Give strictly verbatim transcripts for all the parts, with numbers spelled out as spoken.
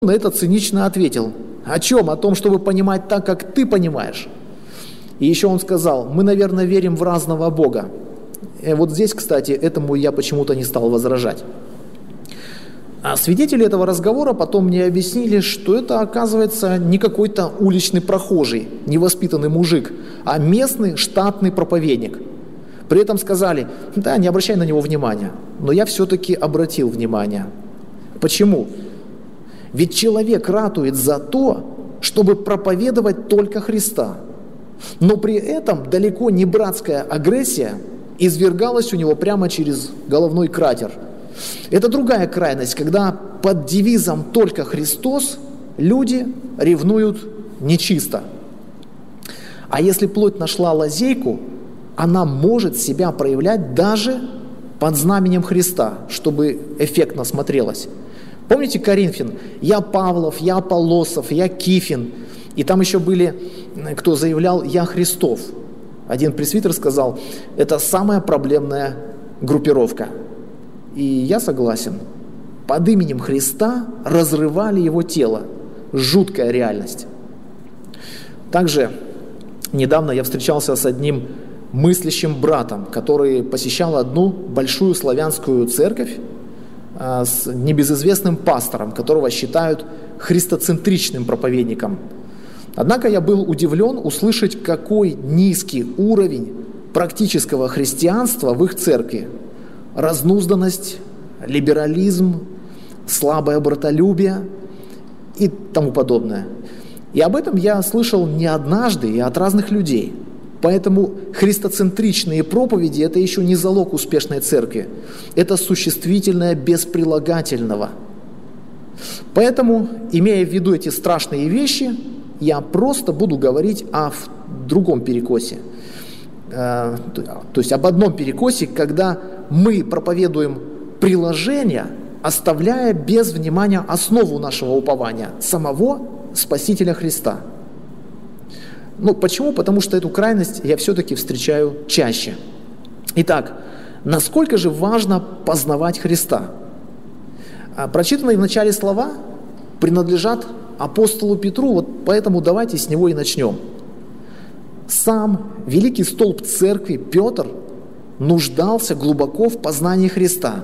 на это цинично ответил: о чем? О том, чтобы понимать так, как ты понимаешь. И еще он сказал: мы, наверное, верим в разного Бога. И вот здесь, кстати, этому я почему-то не стал возражать. А свидетели этого разговора потом мне объяснили, что это, оказывается, не какой-то уличный прохожий, невоспитанный мужик, а местный штатный проповедник. При этом сказали: да, не обращай на него внимания. Но я все-таки обратил внимание. Почему? Ведь человек ратует за то, чтобы проповедовать только Христа. Но при этом далеко не братская агрессия извергалась у него прямо через головной кратер. Это другая крайность, когда под девизом «Только Христос» люди ревнуют нечисто. А если плоть нашла лазейку, она может себя проявлять даже под знаменем Христа, чтобы эффектно смотрелось. Помните Коринфян? Я Павлов, я Аполлосов, я Кифин. И там еще были, кто заявлял: я Христов. Один пресвитер сказал: это самая проблемная группировка. И я согласен. Под именем Христа разрывали его тело. Жуткая реальность. Также недавно я встречался с одним мыслящим братом, который посещал одну большую славянскую церковь а, с небезызвестным пастором, которого считают христоцентричным проповедником. Однако я был удивлен услышать, какой низкий уровень практического христианства в их церкви. Разнузданность, либерализм, слабое братолюбие и тому подобное. И об этом я слышал не однажды и от разных людей. Поэтому христоцентричные проповеди – это еще не залог успешной церкви. Это существительное без прилагательного. Поэтому, имея в виду эти страшные вещи, я просто буду говорить о другом перекосе. То есть об одном перекосе, когда мы проповедуем приложение, оставляя без внимания основу нашего упования – самого Спасителя Христа. Ну, почему? Потому что эту крайность я все-таки встречаю чаще. Итак, насколько же важно познавать Христа? Прочитанные в начале слова принадлежат апостолу Петру, вот поэтому давайте с него и начнем. Сам великий столб церкви Петр нуждался глубоко в познании Христа.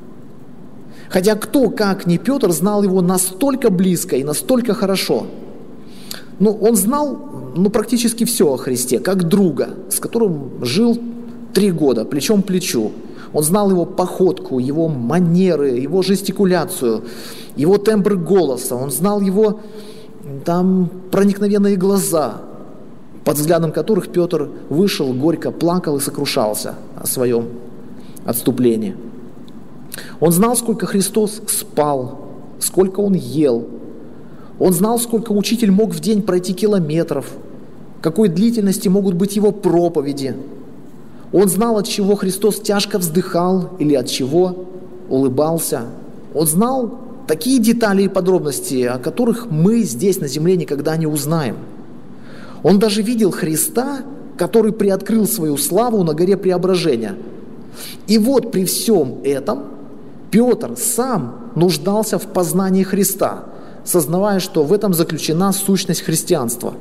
Хотя кто, как не Петр, знал его настолько близко и настолько хорошо. Ну, он знал ну, практически все о Христе, как друга, с которым жил три года, плечом к плечу. Он знал его походку, его манеры, его жестикуляцию, его тембр голоса. Он знал его там проникновенные глаза, под взглядом которых Петр вышел, горько плакал и сокрушался о своем отступлении. Он знал, сколько Христос спал, сколько Он ел. Он знал, сколько учитель мог в день пройти километров, какой длительности могут быть его проповеди. Он знал, от чего Христос тяжко вздыхал или от чего улыбался. Он знал такие детали и подробности, о которых мы здесь на земле никогда не узнаем. Он даже видел Христа, который приоткрыл свою славу на горе Преображения. И вот при всем этом Петр сам нуждался в познании Христа, сознавая, что в этом заключена сущность христианства.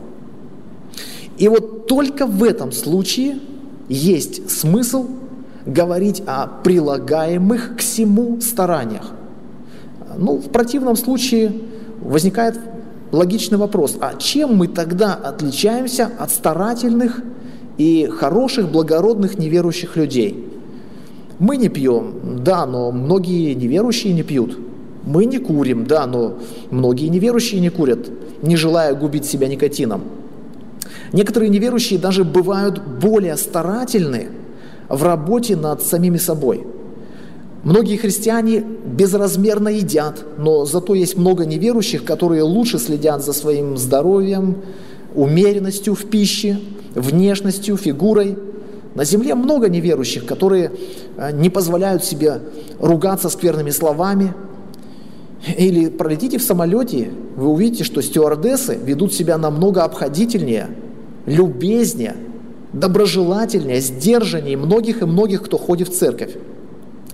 И вот только в этом случае есть смысл говорить о прилагаемых к сему стараниях. Ну, в противном случае возникает логичный вопрос: а чем мы тогда отличаемся от старательных и хороших, благородных, неверующих людей? Мы не пьем, да, но многие неверующие не пьют. Мы не курим, да, но многие неверующие не курят, не желая губить себя никотином. Некоторые неверующие даже бывают более старательны в работе над самими собой. Многие христиане безразмерно едят, но зато есть много неверующих, которые лучше следят за своим здоровьем, умеренностью в пище, внешностью, фигурой. На земле много неверующих, которые не позволяют себе ругаться скверными словами. Или пролетите в самолете, вы увидите, что стюардессы ведут себя намного обходительнее, любезнее, доброжелательнее, сдержаннее многих и многих, кто ходит в церковь.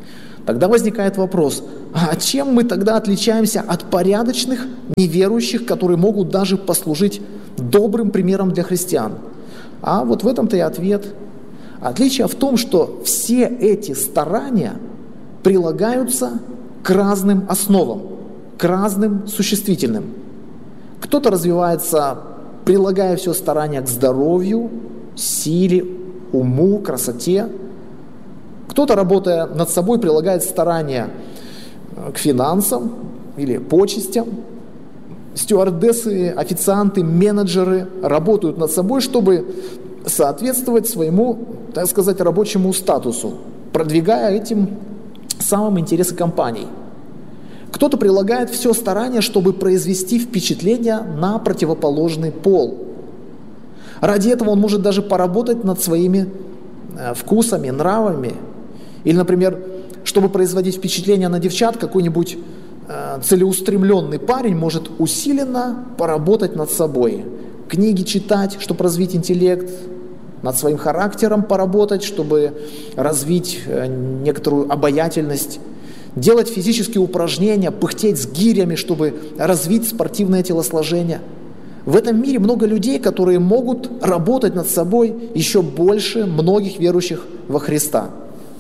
Тогда возникает вопрос, а чем мы тогда отличаемся от порядочных, неверующих, которые могут даже послужить добрым примером для христиан? А вот в этом-то и ответ. Отличие в том, что все эти старания прилагаются к разным основам, к разным существительным. Кто-то развивается, прилагая все старания к здоровью, силе, уму, красоте. Кто-то, работая над собой, прилагает старания к финансам или почестям. Стюардессы, официанты, менеджеры работают над собой, чтобы соответствовать своему, так сказать, рабочему статусу, продвигая этим самым интересы компаний. Кто-то прилагает все старание, чтобы произвести впечатление на противоположный пол. Ради этого он может даже поработать над своими вкусами, нравами. Или, например, чтобы производить впечатление на девчат, какой-нибудь э, целеустремленный парень может усиленно поработать над собой. Книги читать, чтобы развить интеллект, над своим характером поработать, чтобы развить э, некоторую обаятельность, делать физические упражнения, пыхтеть с гирями, чтобы развить спортивное телосложение. В этом мире много людей, которые могут работать над собой еще больше многих верующих во Христа.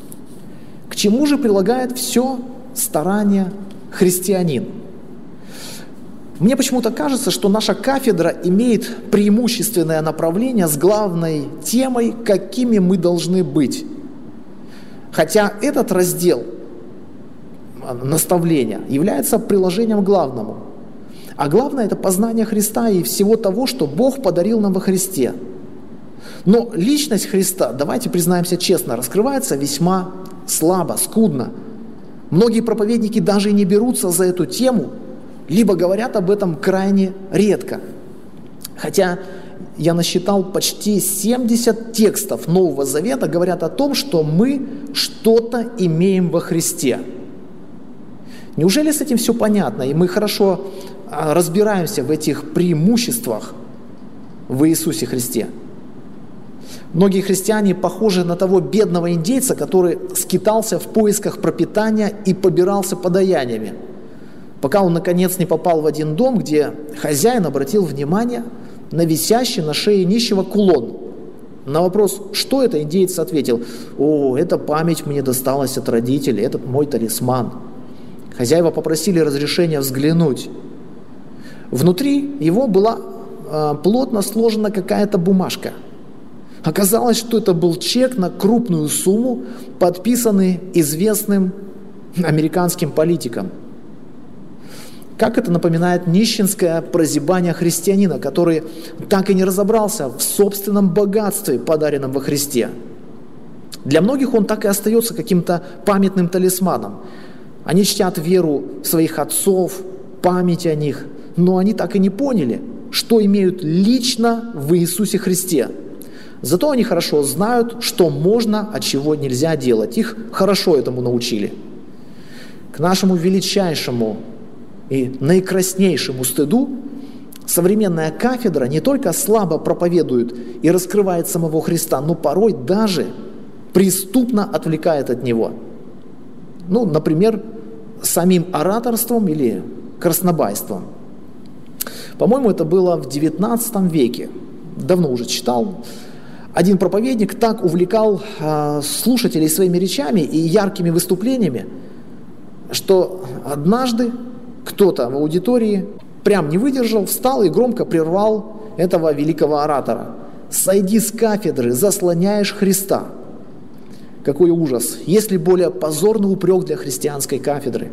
К чему же прилагает все старание христианин? Мне почему-то кажется, что наша кафедра имеет преимущественное направление с главной темой, какими мы должны быть. Хотя этот раздел наставления является приложением к главному. А главное – это познание Христа и всего того, что Бог подарил нам во Христе. Но личность Христа, давайте признаемся честно, раскрывается весьма слабо, скудно. Многие проповедники даже и не берутся за эту тему, либо говорят об этом крайне редко. Хотя я насчитал почти семьдесят текстов Нового Завета, говорят о том, что мы что-то имеем во Христе. Неужели с этим все понятно, и мы хорошо разбираемся в этих преимуществах в Иисусе Христе? Многие христиане похожи на того бедного индейца, который скитался в поисках пропитания и побирался подаяниями, пока он наконец не попал в один дом, где хозяин обратил внимание на висящий на шее нищего кулон. На вопрос, что это, индеец ответил: «О, эта память мне досталась от родителей, этот мой талисман». Хозяева попросили разрешения взглянуть. Внутри его была э, плотно сложена какая-то бумажка. Оказалось, что это был чек на крупную сумму, подписанный известным американским политиком. Как это напоминает нищенское прозябание христианина, который так и не разобрался в собственном богатстве, подаренном во Христе. Для многих он так и остается каким-то памятным талисманом. Они чтят веру своих отцов, память о них, но они так и не поняли, что имеют лично в Иисусе Христе. Зато они хорошо знают, что можно, а чего нельзя делать. Их хорошо этому научили. К нашему величайшему и наикраснейшему стыду современная кафедра не только слабо проповедует и раскрывает самого Христа, но порой даже преступно отвлекает от Него. Ну, например, самим ораторством или краснобайством. По-моему, это было в девятнадцатом веке. Давно уже читал. Один проповедник так увлекал э, слушателей своими речами и яркими выступлениями, что однажды кто-то в аудитории прям не выдержал, встал и громко прервал этого великого оратора. «Сойди с кафедры, заслоняешь Христа». Какой ужас! Есть ли более позорный упрек для христианской кафедры?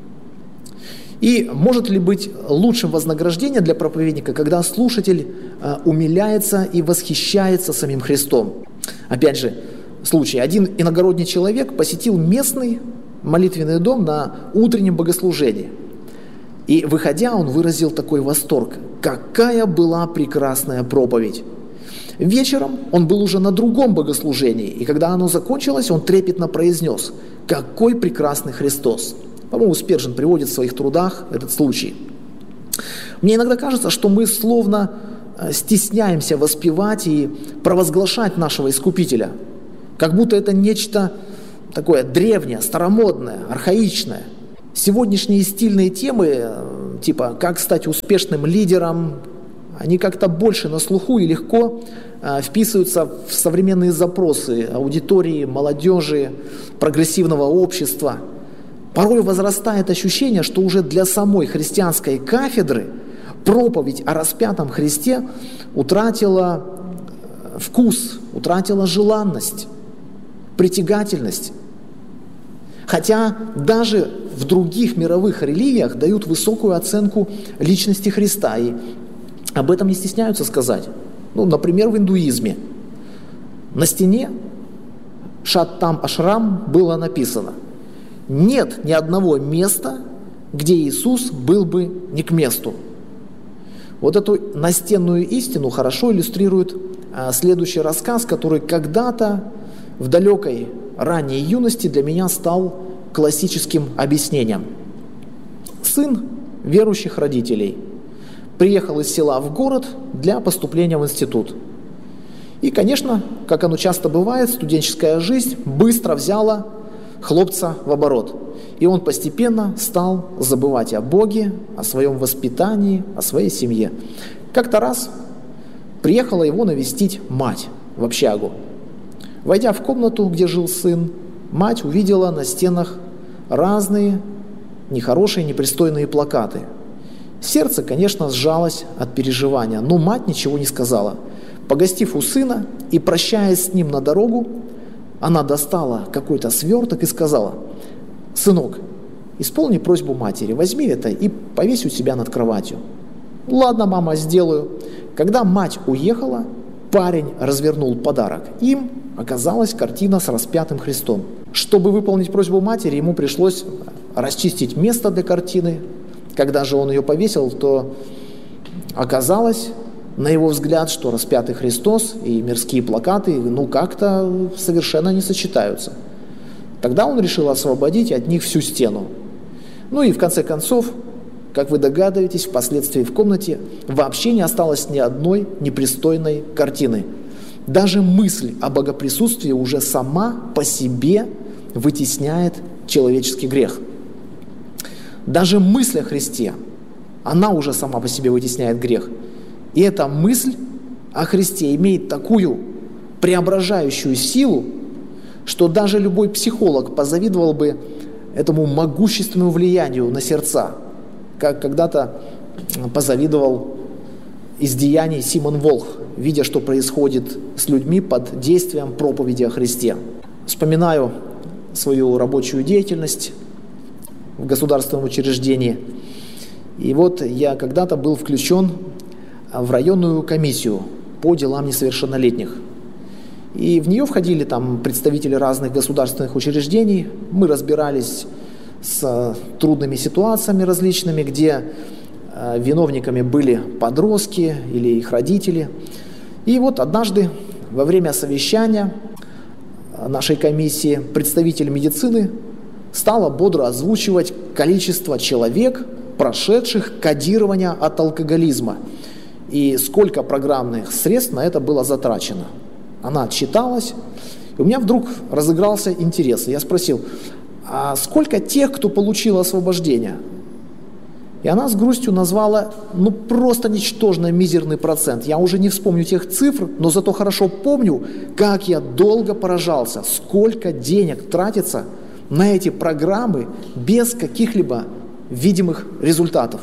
И может ли быть лучшим вознаграждение для проповедника, когда слушатель э, умиляется и восхищается самим Христом? Опять же, случай. Один иногородний человек посетил местный молитвенный дом на утреннем богослужении. И, выходя, он выразил такой восторг. Какая была прекрасная проповедь! Вечером он был уже на другом богослужении, и когда оно закончилось, он трепетно произнес: «Какой прекрасный Христос!» По-моему, Спержин приводит в своих трудах этот случай. Мне иногда кажется, что мы словно стесняемся воспевать и провозглашать нашего Искупителя, как будто это нечто такое древнее, старомодное, архаичное. Сегодняшние стильные темы, типа «как стать успешным лидером», они как-то больше на слуху и легко э, вписываются в современные запросы аудитории, молодежи, прогрессивного общества. Порой возрастает ощущение, что уже для самой христианской кафедры проповедь о распятом Христе утратила вкус, утратила желанность, притягательность. Хотя даже в других мировых религиях дают высокую оценку личности Христа, и об этом не стесняются сказать. Ну, например, в индуизме. На стене Шаттам Ашрам было написано: «Нет ни одного места, где Иисус был бы не к месту». Вот эту настенную истину хорошо иллюстрирует а, следующий рассказ, который когда-то в далекой ранней юности для меня стал классическим объяснением. Сын верующих родителей приехал из села в город для поступления в институт. И, конечно, как оно часто бывает, студенческая жизнь быстро взяла хлопца в оборот. И он постепенно стал забывать о Боге, о своем воспитании, о своей семье. Как-то раз приехала его навестить мать в общагу. Войдя в комнату, где жил сын, мать увидела на стенах разные нехорошие, непристойные плакаты. Сердце, конечно, сжалось от переживания, но мать ничего не сказала. Погостив у сына и прощаясь с ним на дорогу, она достала какой-то сверток и сказала: «Сынок, исполни просьбу матери, возьми это и повесь у себя над кроватью». «Ладно, мама, сделаю». Когда мать уехала, парень развернул подарок. Им оказалась картина с распятым Христом. Чтобы выполнить просьбу матери, ему пришлось расчистить место для картины. Когда же он ее повесил, то оказалось, на его взгляд, что распятый Христос и мирские плакаты, ну, как-то совершенно не сочетаются. Тогда он решил освободить от них всю стену. Ну и в конце концов, как вы догадываетесь, впоследствии в комнате вообще не осталось ни одной непристойной картины. Даже мысль о богоприсутствии уже сама по себе вытесняет человеческий грех. Даже мысль о Христе, она уже сама по себе вытесняет грех. И эта мысль о Христе имеет такую преображающую силу, что даже любой психолог позавидовал бы этому могущественному влиянию на сердца, как когда-то позавидовал из деяний Симон Волх, видя, что происходит с людьми под действием проповеди о Христе. Вспоминаю свою рабочую деятельность в государственном учреждении. И вот я когда-то был включен в районную комиссию по делам несовершеннолетних. И в нее входили там представители разных государственных учреждений. Мы разбирались с трудными ситуациями различными, где виновниками были подростки или их родители. И вот однажды во время совещания нашей комиссии представитель медицины стала бодро озвучивать количество человек, прошедших кодирование от алкоголизма, и сколько программных средств на это было затрачено. Она отчиталась, и у меня вдруг разыгрался интерес. Я спросил: а сколько тех, кто получил освобождение? И она с грустью назвала, ну, просто ничтожно мизерный процент. Я уже не вспомню тех цифр, но зато хорошо помню, как я долго поражался, сколько денег тратится на эти программы без каких-либо видимых результатов.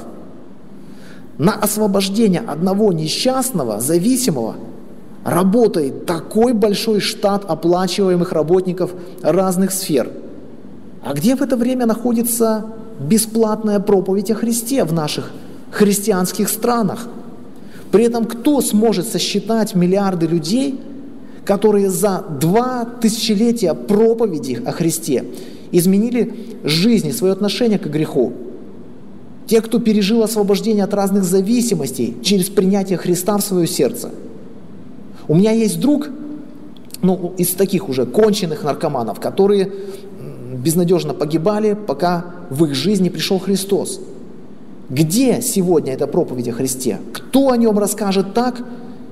На освобождение одного несчастного, зависимого, работает такой большой штат оплачиваемых работников разных сфер. А где в это время находится бесплатная проповедь о Христе в наших христианских странах? При этом кто сможет сосчитать миллиарды людей, которые за два тысячелетия проповеди о Христе изменили жизнь и свое отношение к греху? Те, кто пережил освобождение от разных зависимостей через принятие Христа в свое сердце. У меня есть друг, ну, из таких уже конченых наркоманов, которые безнадежно погибали, пока в их жизни пришел Христос. Где сегодня эта проповедь о Христе? Кто о нем расскажет так,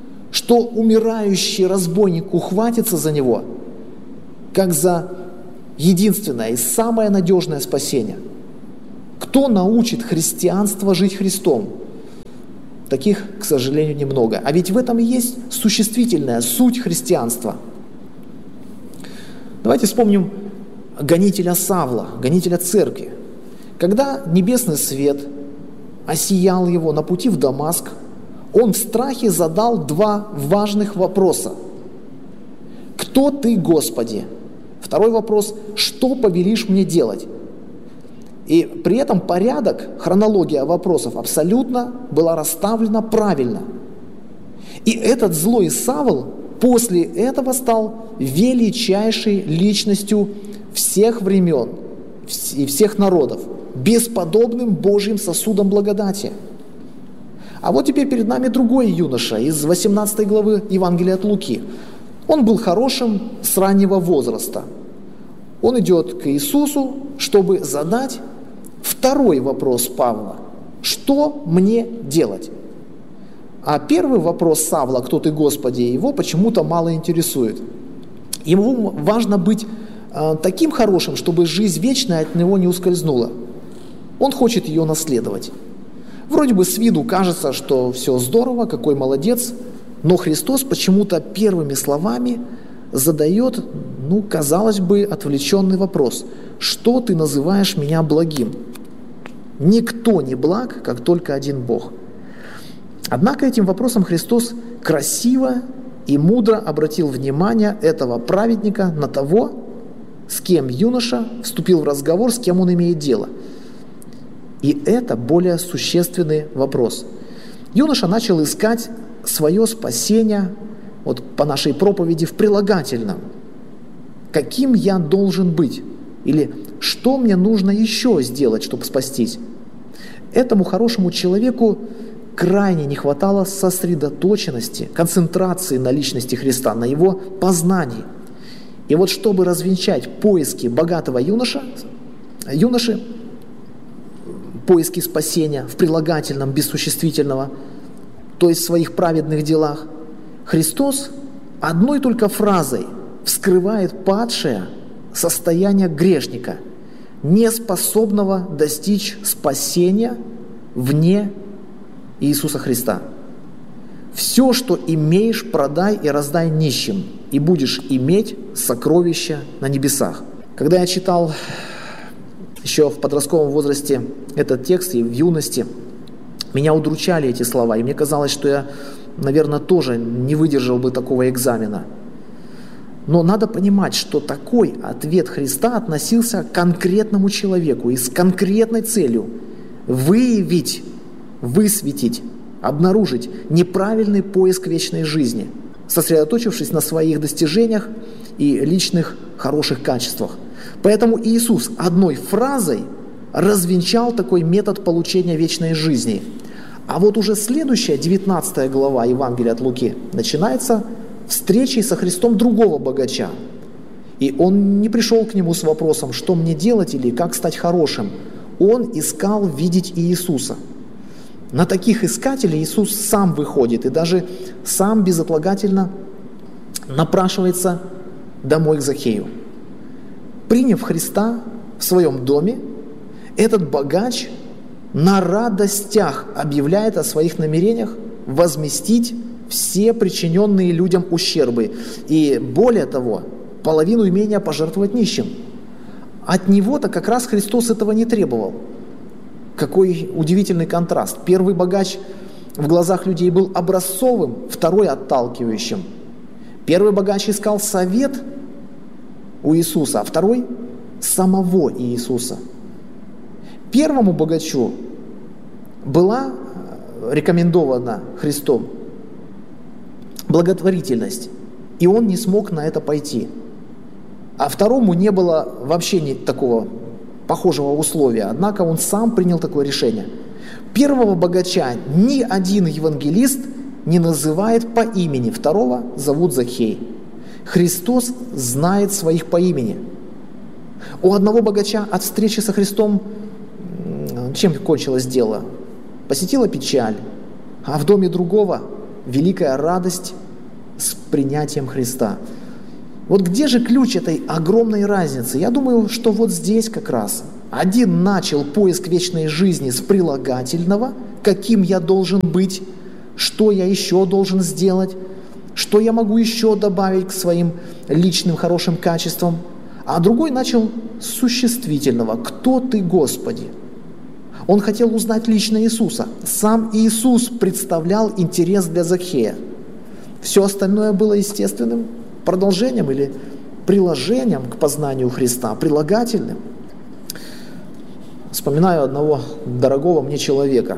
что умирающий разбойник ухватится за него, как за единственное и самое надежное спасение. Кто научит христианство жить Христом? Таких, к сожалению, немного. А ведь в этом и есть существительная суть христианства. Давайте вспомним гонителя Савла, гонителя церкви. Когда небесный свет осиял его на пути в Дамаск, он в страхе задал два важных вопроса. «Кто ты, Господи?» Второй вопрос – «Что повелишь мне делать?» И при этом порядок, хронология вопросов абсолютно была расставлена правильно. И этот злой Савл после этого стал величайшей личностью всех времен и всех народов, бесподобным Божьим сосудом благодати. А вот теперь перед нами другой юноша из восемнадцатой главы Евангелия от Луки. Он был хорошим с раннего возраста. Он идет к Иисусу, чтобы задать второй вопрос Павла. Что мне делать? А первый вопрос Савла, кто ты, Господи, его почему-то мало интересует. Ему важно быть э, таким хорошим, чтобы жизнь вечная от него не ускользнула. Он хочет ее наследовать. Вроде бы с виду кажется, что все здорово, какой молодец, но Христос почему-то первыми словами задает, ну, казалось бы, отвлеченный вопрос. Что ты называешь меня благим? Никто не благ, как только один Бог. Однако этим вопросом Христос красиво и мудро обратил внимание этого праведника на того, с кем юноша вступил в разговор, с кем он имеет дело. И это более существенный вопрос. Юноша начал искать свое спасение, вот по нашей проповеди, в прилагательном. Каким я должен быть? Или что мне нужно еще сделать, чтобы спастись? Этому хорошему человеку крайне не хватало сосредоточенности, концентрации на личности Христа, на его познании. И вот чтобы развенчать поиски богатого юноша, юноши, поиски спасения в прилагательном без существительного, то есть в своих праведных делах, Христос одной только фразой вскрывает падшее состояние грешника, неспособного достичь спасения вне Иисуса Христа. «Все, что имеешь, продай и раздай нищим, и будешь иметь сокровища на небесах». Когда я читал еще в подростковом возрасте этот текст и в юности, меня удручали эти слова, и мне казалось, что я, наверное, тоже не выдержал бы такого экзамена. Но надо понимать, что такой ответ Христа относился к конкретному человеку и с конкретной целью выявить, высветить, обнаружить неправильный поиск вечной жизни, сосредоточившись на своих достижениях и личных хороших качествах. Поэтому Иисус одной фразой развенчал такой метод получения вечной жизни. А вот уже следующая, девятнадцатая глава Евангелия от Луки, начинается встречей со Христом другого богача. И он не пришел к нему с вопросом, что мне делать или как стать хорошим. Он искал видеть Иисуса. На таких искателей Иисус сам выходит и даже сам безотлагательно напрашивается домой к Захею. Приняв Христа в своем доме, этот богач на радостях объявляет о своих намерениях возместить все причиненные людям ущербы. И более того, половину имения пожертвовать нищим. От него-то как раз Христос этого не требовал. Какой удивительный контраст. Первый богач в глазах людей был образцовым, второй отталкивающим. Первый богач искал совет у Иисуса, а второй – самого Иисуса. Первому богачу была рекомендована Христом благотворительность, и он не смог на это пойти. А второму не было вообще ни такого похожего условия, однако он сам принял такое решение. Первого богача ни один евангелист не называет по имени, второго зовут Захей. Христос знает своих по имени. У одного богача от встречи со Христом чем кончилось дело? Посетила печаль, а в доме другого великая радость с принятием Христа. Вот где же ключ этой огромной разницы? Я думаю, что вот здесь как раз. Один начал поиск вечной жизни с прилагательного, каким я должен быть, что я еще должен сделать, что я могу еще добавить к своим личным хорошим качествам. А другой начал с существительного. «Кто ты, Господи?» Он хотел узнать лично Иисуса. Сам Иисус представлял интерес для Закхея. Все остальное было естественным продолжением или приложением к познанию Христа, прилагательным. Вспоминаю одного дорогого мне человека.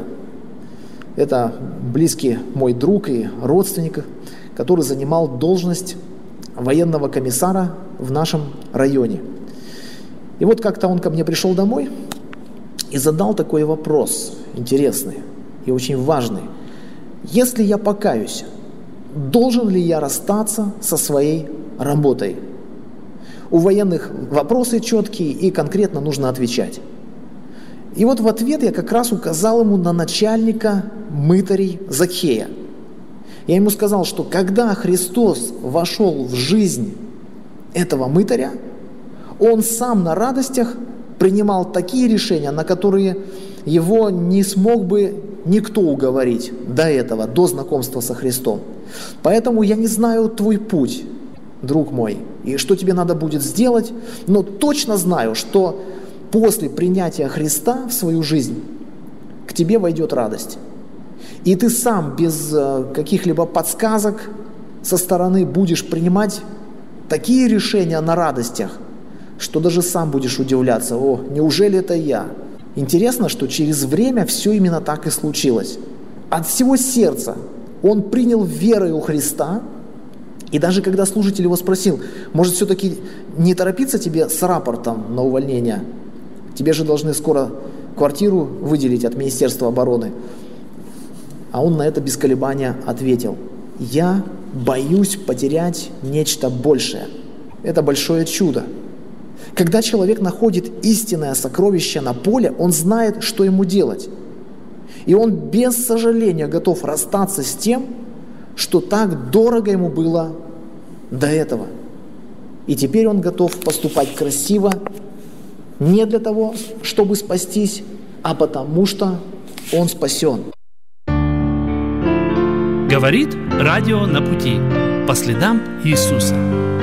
Это близкий мой друг и родственник, который занимал должность военного комиссара в нашем районе. И вот как-то он ко мне пришел домой и задал такой вопрос интересный и очень важный. Если я покаюсь, должен ли я расстаться со своей работой? У военных вопросы четкие и конкретно нужно отвечать. И вот в ответ я как раз указал ему на начальника мытарей Закхея. Я ему сказал, что когда Христос вошел в жизнь этого мытаря, он сам на радостях принимал такие решения, на которые его не смог бы никто уговорить до этого, до знакомства со Христом. Поэтому я не знаю твой путь, друг мой, и что тебе надо будет сделать, но точно знаю, что после принятия Христа в свою жизнь к тебе войдет радость. И ты сам без каких-либо подсказок со стороны будешь принимать такие решения на радостях, что даже сам будешь удивляться: о, неужели это я? Интересно, что через время все именно так и случилось. От всего сердца он принял верою Христа, и даже когда служитель его спросил: может, все-таки не торопиться тебе с рапортом на увольнение? Тебе же должны скоро квартиру выделить от Министерства обороны. А он на это без колебания ответил: я боюсь потерять нечто большее. Это большое чудо. Когда человек находит истинное сокровище на поле, он знает, что ему делать. И он без сожаления готов расстаться с тем, что так дорого ему было до этого. И теперь он готов поступать красиво, не для того, чтобы спастись, а потому что он спасен. Говорит радио на пути по следам Иисуса.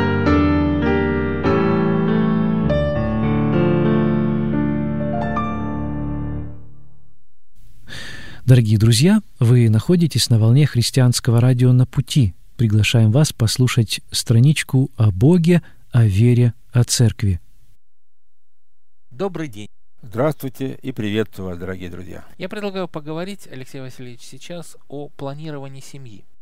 Дорогие друзья, вы находитесь на волне христианского радио «На пути». Приглашаем вас послушать страничку о Боге, о вере, о церкви. Добрый день. Здравствуйте и приветствую вас, дорогие друзья. Я предлагаю поговорить, Алексей Васильевич, сейчас о планировании семьи.